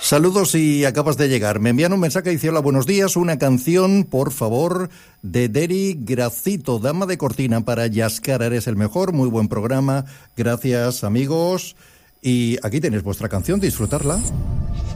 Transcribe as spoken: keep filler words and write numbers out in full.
Saludos si acabas de llegar. Me envían un mensaje y dice: hola, buenos días, una canción, por favor, de Deri Gracito, Dama de Cortina, para Yaskar, eres el mejor, muy buen programa, gracias amigos. Y aquí tenéis vuestra canción, disfrutarla.